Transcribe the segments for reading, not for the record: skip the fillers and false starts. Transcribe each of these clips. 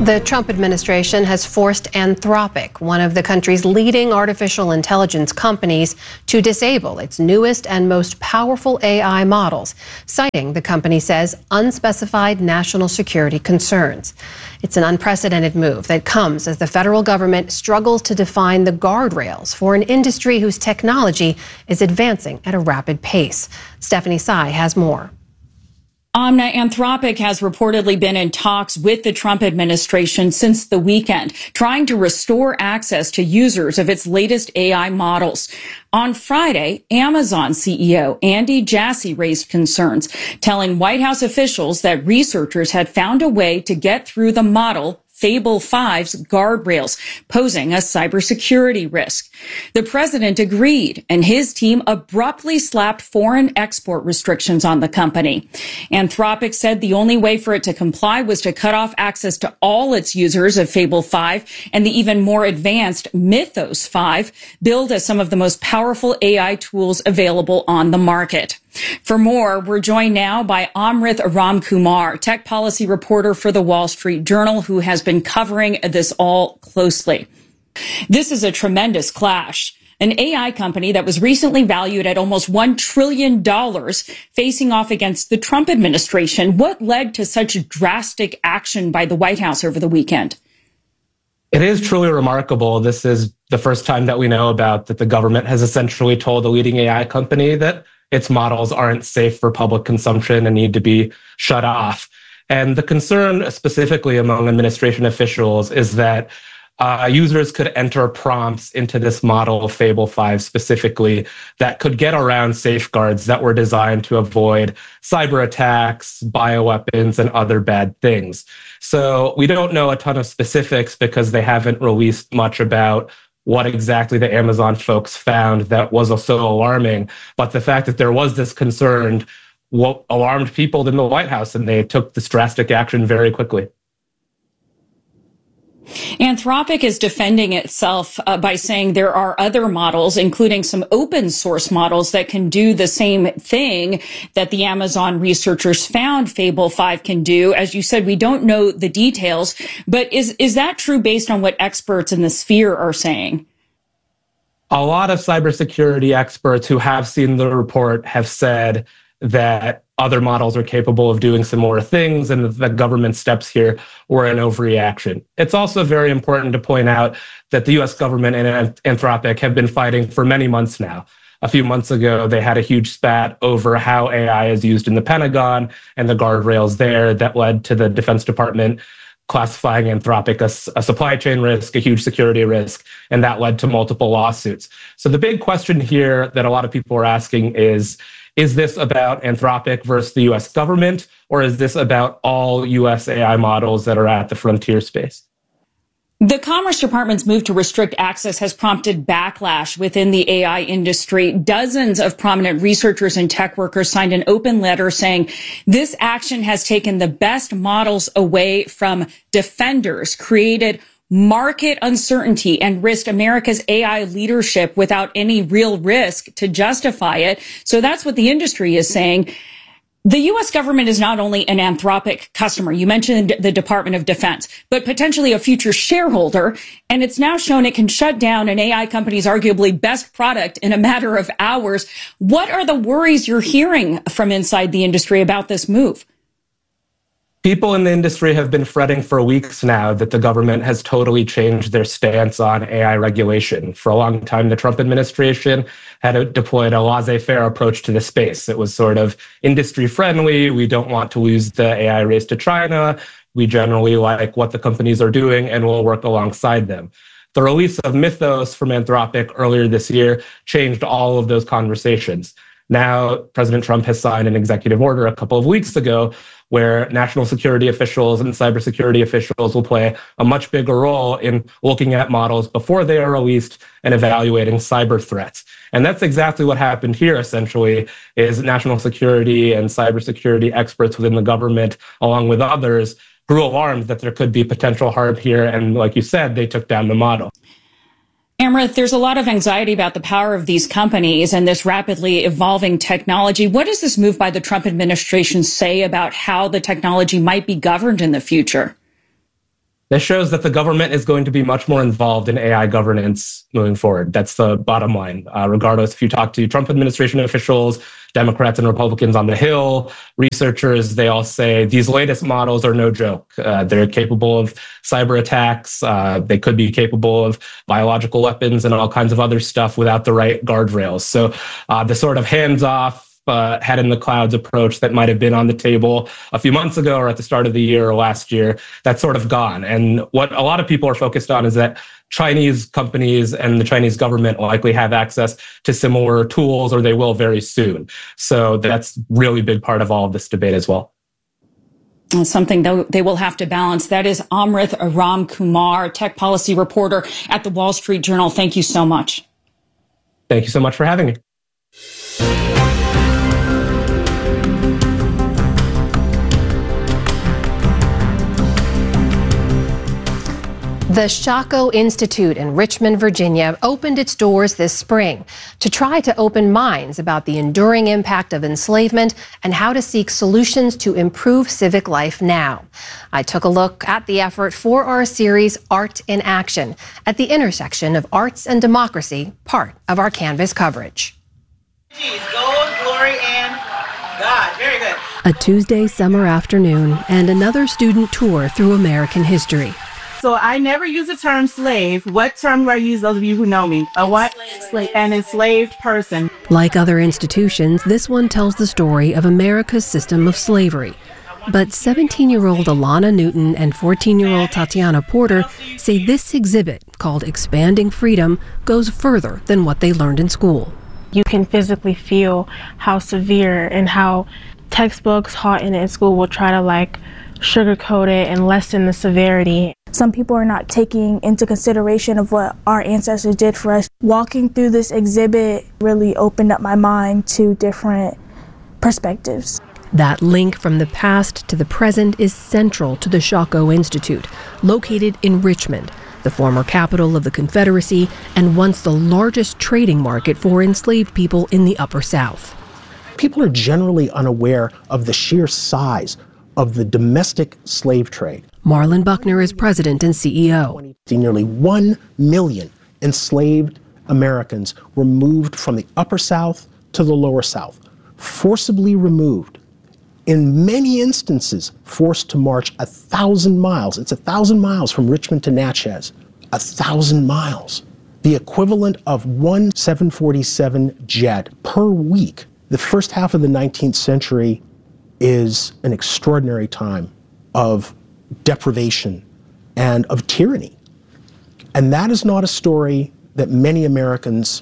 The Trump administration has forced Anthropic, one of the country's leading artificial intelligence companies, to disable its newest and most powerful AI models, citing, the company says, unspecified national security concerns. It's an unprecedented move that comes as the federal government struggles to define the guardrails for an industry whose technology is advancing at a rapid pace. Stephanie Tsai has more. Amna, Anthropic has reportedly been in talks with the Trump administration since the weekend, trying to restore access to users of its latest AI models. On Friday, Amazon CEO Andy Jassy raised concerns, telling White House officials that researchers had found a way to get through the model Fable 5's guardrails, posing a cybersecurity risk. The president agreed, and his team abruptly slapped foreign export restrictions on the company. Anthropic said the only way for it to comply was to cut off access to all its users of Fable 5 and the even more advanced Mythos 5, billed as some of the most powerful AI tools available on the market. For more, we're joined now by Amrit Ramkumar, tech policy reporter for the Wall Street Journal, who has been covering this all closely. This is a tremendous clash. An AI company that was recently valued at almost $1 trillion facing off against the Trump administration. What led to such drastic action by the White House over the weekend? It is truly remarkable. This is the first time that we know about that the government has essentially told a leading AI company that its models aren't safe for public consumption and need to be shut off. And the concern specifically among administration officials is that users could enter prompts into this model, Fable 5 specifically, that could get around safeguards that were designed to avoid cyber attacks, bioweapons, and other bad things. So we don't know a ton of specifics because they haven't released much about what exactly the Amazon folks found that was so alarming. But the fact that there was this concern alarmed people in the White House, and they took this drastic action very quickly. Anthropic is defending itself by saying there are other models, including some open source models that can do the same thing that the Amazon researchers found Fable 5 can do. As you said, we don't know the details, but is that true based on what experts in the sphere are saying? A lot of cybersecurity experts who have seen the report have said that other models are capable of doing similar things, and the government steps here were an overreaction. It's also very important to point out that the US government and Anthropic have been fighting for many months now. A few months ago, they had a huge spat over how AI is used in the Pentagon and the guardrails there that led to the Defense Department classifying Anthropic as a supply chain risk, a huge security risk, and that led to multiple lawsuits. So the big question here that a lot of people are asking is this about Anthropic versus the US government, or is this about all US AI models that are at the frontier space? The Commerce Department's move to restrict access has prompted backlash within the AI industry. Dozens of prominent researchers and tech workers signed an open letter saying this action has taken the best models away from defenders, created market uncertainty, and risked America's AI leadership without any real risk to justify it. So that's what the industry is saying. The U.S. government is not only an Anthropic customer, you mentioned the Department of Defense, but potentially a future shareholder, and it's now shown it can shut down an AI company's arguably best product in a matter of hours. What are the worries you're hearing from inside the industry about this move? People in the industry have been fretting for weeks now that the government has totally changed their stance on AI regulation. For a long time, the Trump administration had deployed a laissez-faire approach to the space. It was sort of industry friendly. We don't want to lose the AI race to China. We generally like what the companies are doing and we'll work alongside them. The release of Mythos from Anthropic earlier this year changed all of those conversations. Now, President Trump has signed an executive order a couple of weeks ago where national security officials and cybersecurity officials will play a much bigger role in looking at models before they are released and evaluating cyber threats. And that's exactly what happened here, essentially, is national security and cybersecurity experts within the government, along with others, grew alarmed that there could be potential harm here. And like you said, they took down the model. Amrit, there's a lot of anxiety about the power of these companies and this rapidly evolving technology. What does this move by the Trump administration say about how the technology might be governed in the future? This shows that the government is going to be much more involved in AI governance moving forward. That's the bottom line. Regardless, if you talk to Trump administration officials, Democrats and Republicans on the Hill, researchers, they all say these latest models are no joke. They're capable of cyber attacks. They could be capable of biological weapons and all kinds of other stuff without the right guardrails. So the sort of hands-off, head in the clouds approach that might have been on the table a few months ago or at the start of the year or last year, that's sort of gone. And what a lot of people are focused on is that Chinese companies and the Chinese government likely have access to similar tools, or they will very soon. So that's really big part of all of this debate as well. Something that they will have to balance. That is Amrith Ramkumar, tech policy reporter at the Wall Street Journal. Thank you so much. Thank you so much for having me. The Shako Institute in Richmond, Virginia, opened its doors this spring to try to open minds about the enduring impact of enslavement and how to seek solutions to improve civic life now. I took a look at the effort for our series, Art in Action, at the intersection of arts and democracy, part of our Canvas coverage. Gold, glory, and God. Very good. A Tuesday summer afternoon and another student tour through American history. So I never use the term slave. What term do I use, those of you who know me? A what? Slave. An enslaved person. Like other institutions, this one tells the story of America's system of slavery. But 17-year-old Alana Newton and 14-year-old Tatiana Porter say this exhibit, called Expanding Freedom, goes further than what they learned in school. You can physically feel how severe and how textbooks taught in school will try to sugarcoat it and lessen the severity. Some people are not taking into consideration of what our ancestors did for us. Walking through this exhibit really opened up my mind to different perspectives. That link from the past to the present is central to the Shako Institute, located in Richmond, the former capital of the Confederacy and once the largest trading market for enslaved people in the Upper South. People are generally unaware of the sheer size of the domestic slave trade. Marlon Buckner is president and CEO. Nearly 1 million enslaved Americans were moved from the Upper South to the Lower South, forcibly removed. In many instances, forced to march 1,000 miles. It's 1,000 miles from Richmond to Natchez. 1,000 miles. The equivalent of one 747 jet per week. The first half of the 19th century is an extraordinary time of deprivation and of tyranny. And that is not a story that many Americans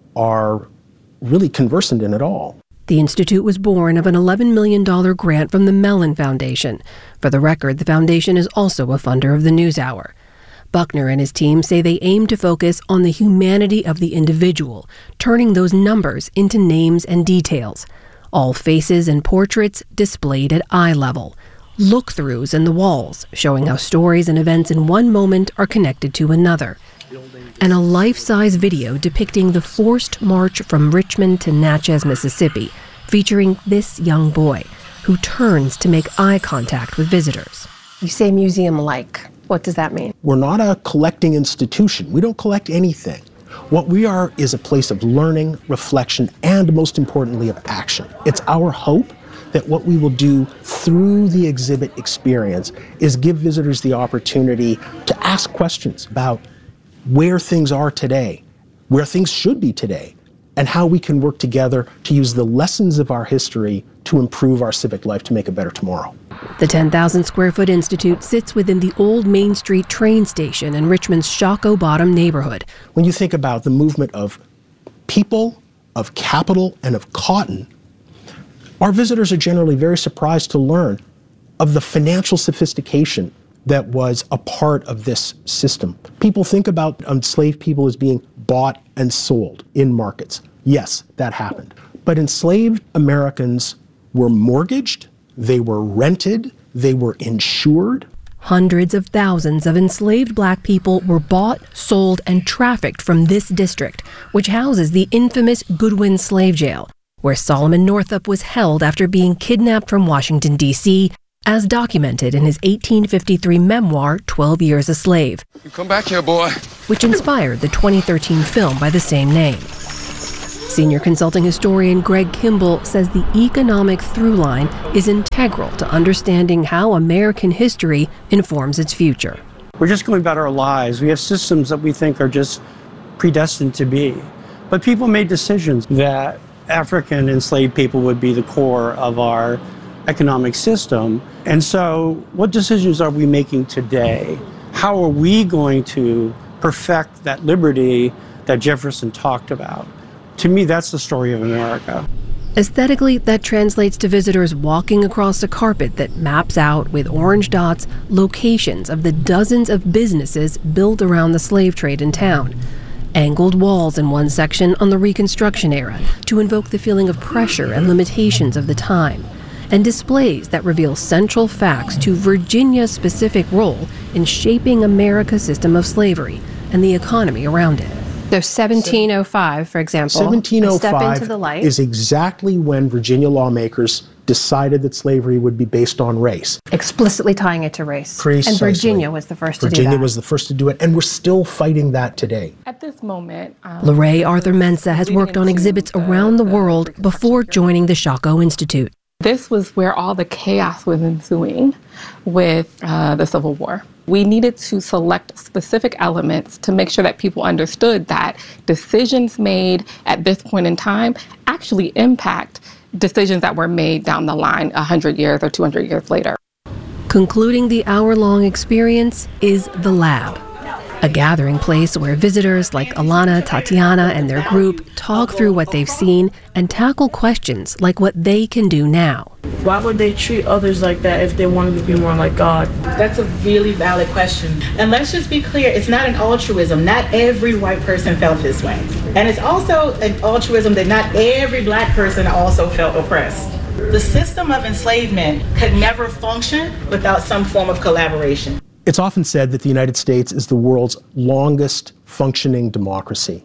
are really conversant in at all. The Institute was born of an $11 million grant from the Mellon Foundation. For the record, the foundation is also a funder of the NewsHour. Buckner and his team say they aim to focus on the humanity of the individual, turning those numbers into names and details. All faces and portraits displayed at eye level. Look-throughs in the walls, showing how stories and events in one moment are connected to another. And a life-size video depicting the forced march from Richmond to Natchez, Mississippi, featuring this young boy who turns to make eye contact with visitors. You say museum-like. What does that mean? We're not a collecting institution. We don't collect anything. What we are is a place of learning, reflection, and most importantly, of action. It's our hope that what we will do through the exhibit experience is give visitors the opportunity to ask questions about where things are today, where things should be today, and how we can work together to use the lessons of our history to improve our civic life to make a better tomorrow. The 10,000 square foot institute sits within the old Main Street train station in Richmond's Shako Bottom neighborhood. When you think about the movement of people, of capital, and of cotton, our visitors are generally very surprised to learn of the financial sophistication that was a part of this system. People think about enslaved people as being bought and sold in markets. Yes, that happened. But enslaved Americans were mortgaged, they were rented, they were insured. Hundreds of thousands of enslaved black people were bought, sold, and trafficked from this district, which houses the infamous Goodwin Slave Jail, where Solomon Northup was held after being kidnapped from Washington, D.C., as documented in his 1853 memoir, 12 Years a Slave. You come back here, boy. Which inspired the 2013 film by the same name. Senior consulting historian Greg Kimball says the economic through line is integral to understanding how American history informs its future. We're just going about our lives. We have systems that we think are just predestined to be. But people made decisions that African enslaved people would be the core of our economic system. And so what decisions are we making today? How are we going to perfect that liberty that Jefferson talked about? To me, that's the story of America. Aesthetically, that translates to visitors walking across a carpet that maps out with orange dots locations of the dozens of businesses built around the slave trade in town. Angled walls in one section on the Reconstruction era to invoke the feeling of pressure and limitations of the time, and displays that reveal central facts to Virginia's specific role in shaping America's system of slavery and the economy around it. So 1705, for example, 1705 step into the light. Is exactly when Virginia lawmakers decided that slavery would be based on race. Explicitly tying it to race. Precisely. And Virginia was the first to do that. Virginia was the first to do it, and we're still fighting that today. At this moment, Lorraine Arthur Mensa has worked on exhibits around the world before joining the Shako Institute. This was where all the chaos was ensuing with the Civil War. We needed to select specific elements to make sure that people understood that decisions made at this point in time actually impact decisions that were made down the line 100 years or 200 years later. Concluding the hour-long experience is the lab, a gathering place where visitors like Alana, Tatiana, and their group talk through what they've seen and tackle questions like what they can do now. Why would they treat others like that if they wanted to be more like God? That's a really valid question. And let's just be clear, it's not an altruism. Not every white person felt this way. And it's also an altruism that not every black person also felt oppressed. The system of enslavement could never function without some form of collaboration. It's often said that the United States is the world's longest functioning democracy.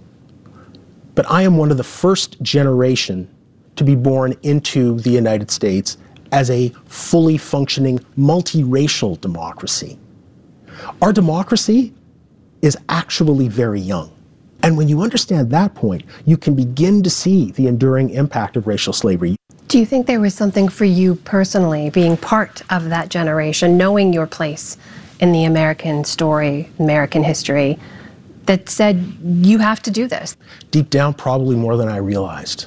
But I am one of the first generation to be born into the United States as a fully functioning multiracial democracy. Our democracy is actually very young. And when you understand that point, you can begin to see the enduring impact of racial slavery. Do you think there was something for you personally, being part of that generation, knowing your place in the American story, American history, that said, you have to do this? Deep down, probably more than I realized.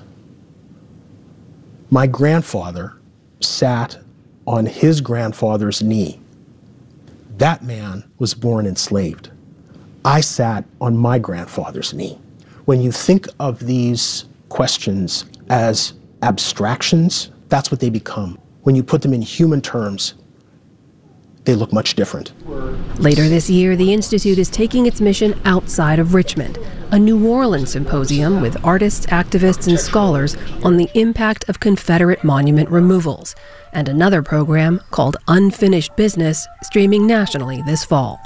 My grandfather sat on his grandfather's knee. That man was born enslaved. I sat on my grandfather's knee. When you think of these questions as abstractions, that's what they become. When you put them in human terms, they look much different. Later this year, the Institute is taking its mission outside of Richmond, a New Orleans symposium with artists, activists, and scholars on the impact of Confederate monument removals, and another program called Unfinished Business, streaming nationally this fall.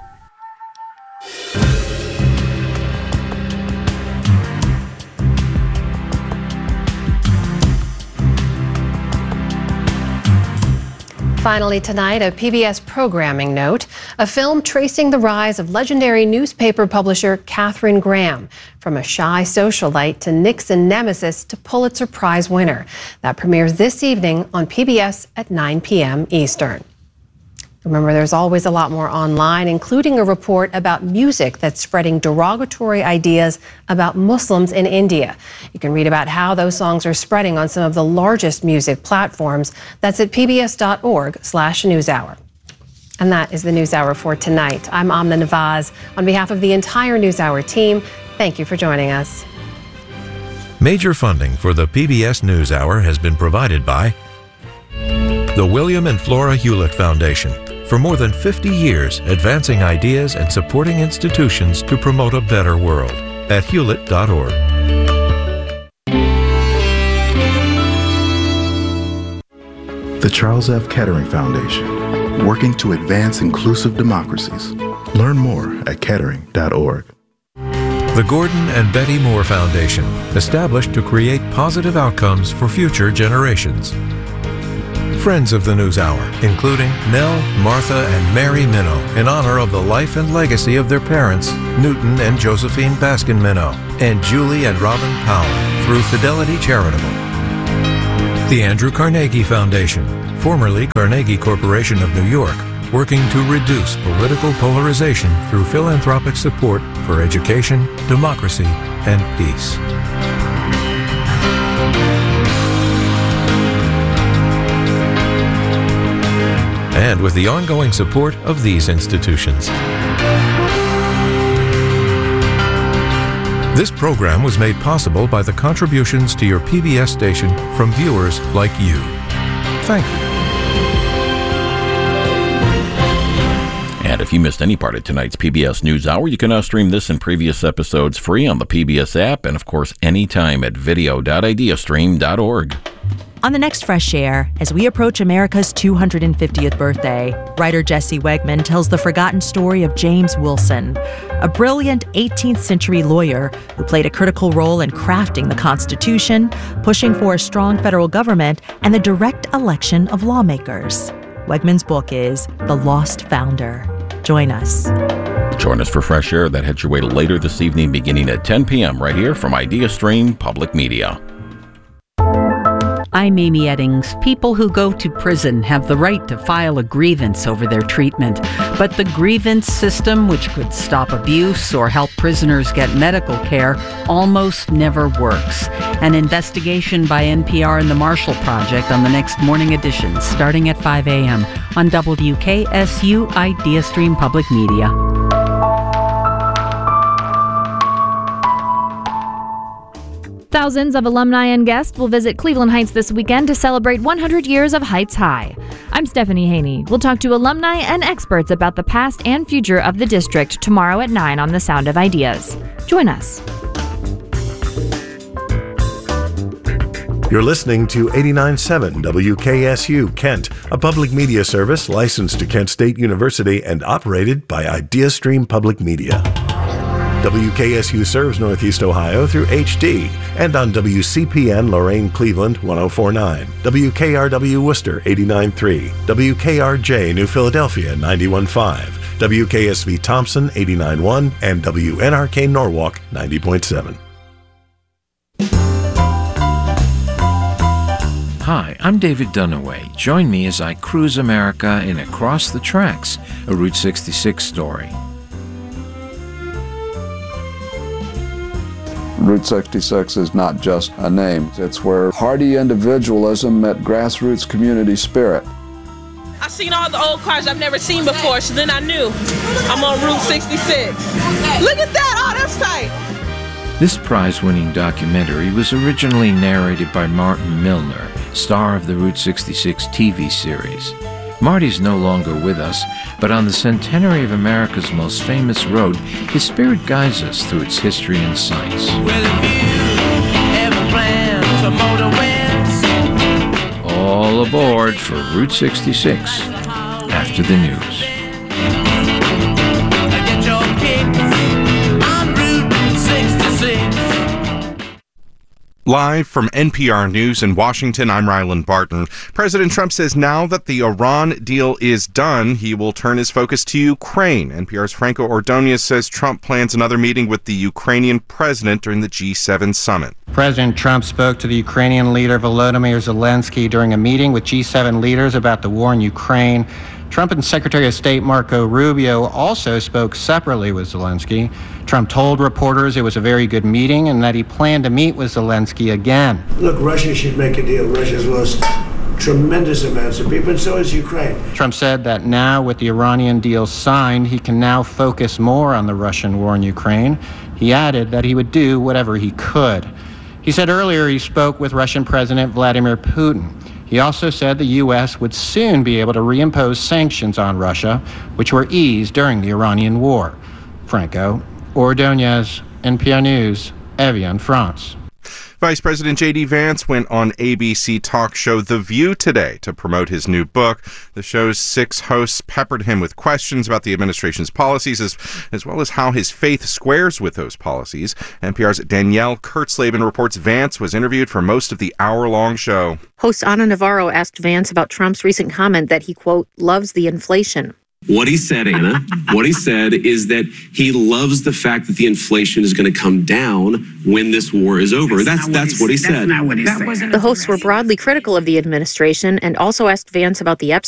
Finally tonight, a PBS programming note, a film tracing the rise of legendary newspaper publisher Katharine Graham, from a shy socialite to Nixon nemesis to Pulitzer Prize winner. That premieres this evening on PBS at 9 p.m. Eastern. Remember, there's always a lot more online, including a report about music that's spreading derogatory ideas about Muslims in India. You can read about how those songs are spreading on some of the largest music platforms. That's at pbs.org/newshour. And that is the NewsHour for tonight. I'm Amna Nawaz. On behalf of the entire NewsHour team, thank you for joining us. Major funding for the PBS NewsHour has been provided by the William and Flora Hewlett Foundation. For more than 50 years, advancing ideas and supporting institutions to promote a better world at hewlett.org. The Charles F. Kettering Foundation, working to advance inclusive democracies. Learn more at kettering.org. The Gordon and Betty Moore Foundation, established to create positive outcomes for future generations. Friends of the NewsHour, including Nell, Martha, and Mary Minow, in honor of the life and legacy of their parents, Newton and Josephine Baskin Minow, and Julie and Robin Powell, through Fidelity Charitable. The Andrew Carnegie Foundation, formerly Carnegie Corporation of New York, working to reduce political polarization through philanthropic support for education, democracy, and peace. And with the ongoing support of these institutions. This program was made possible by the contributions to your PBS station from viewers like you. Thank you. And if you missed any part of tonight's PBS NewsHour, you can now stream this and previous episodes free on the PBS app and, of course, anytime at video.ideastream.org. On the next Fresh Air, as we approach America's 250th birthday, writer Jesse Wegman tells the forgotten story of James Wilson, a brilliant 18th century lawyer who played a critical role in crafting the Constitution, pushing for a strong federal government, and the direct election of lawmakers. Wegman's book is The Lost Founder. Join us. Join us for Fresh Air that heads your way to later this evening beginning at 10 p.m. right here from IdeaStream Public Media. I'm Amy Eddings. People who go to prison have the right to file a grievance over their treatment, but the grievance system, which could stop abuse or help prisoners get medical care, almost never works. An investigation by NPR and the Marshall Project on the next morning edition, starting at 5 a.m. on WKSU IdeaStream Public Media. Thousands of alumni and guests will visit Cleveland Heights this weekend to celebrate 100 years of Heights High. I'm Stephanie Haney. We'll talk to alumni and experts about the past and future of the district tomorrow at 9 on The Sound of Ideas. Join us. You're listening to 89.7 WKSU Kent, a public media service licensed to Kent State University and operated by IdeaStream Public Media. WKSU serves Northeast Ohio through HD and on WCPN Lorain Cleveland 104.9, WKRW Worcester 89.3, WKRJ New Philadelphia 91.5, WKSV Thompson 89.1, and WNRK Norwalk 90.7. Hi, I'm David Dunaway. Join me as I cruise America in Across the Tracks, a Route 66 story. Route 66 is not just a name. It's where hardy individualism met grassroots community spirit. I seen all the old cars I've never seen before, so then I knew I'm on Route 66. Look at that! Oh, that's tight! This prize-winning documentary was originally narrated by Martin Milner, star of the Route 66 TV series. Marty's no longer with us, but on the centenary of America's most famous road, his spirit guides us through its history and sights. All aboard for Route 66 after the news. Live from NPR News in Washington, I'm Ryland Barton. President Trump says now that the Iran deal is done, he will turn his focus to Ukraine. NPR's Franco Ordonez says Trump plans another meeting with the Ukrainian president during the G7 summit. President Trump spoke to the Ukrainian leader Volodymyr Zelensky during a meeting with G7 leaders about the war in Ukraine. Trump and Secretary of State Marco Rubio also spoke separately with Zelensky. Trump told reporters it was a very good meeting and that he planned to meet with Zelensky again. Look, Russia should make a deal. Russia's lost tremendous amounts of people, and so has Ukraine. Trump said that now with the Iranian deal signed, he can now focus more on the Russian war in Ukraine. He added that he would do whatever he could. He said earlier he spoke with Russian President Vladimir Putin. He also said the U.S. would soon be able to reimpose sanctions on Russia, which were eased during the Iranian war. Franco Ordonez, NPR News, Evian, France. Vice President J.D. Vance went on ABC talk show The View today to promote his new book. The show's 6 hosts peppered him with questions about the administration's policies as well as how his faith squares with those policies. NPR's Danielle Kurtzleben reports Vance was interviewed for most of the hour-long show. Host Ana Navarro asked Vance about Trump's recent comment that he, quote, loves the inflation. What he said, Anna, what he said is that he loves the fact that the inflation is going to come down when this war is over. That's what he said. The hosts were broadly critical of the administration and also asked Vance about the Epstein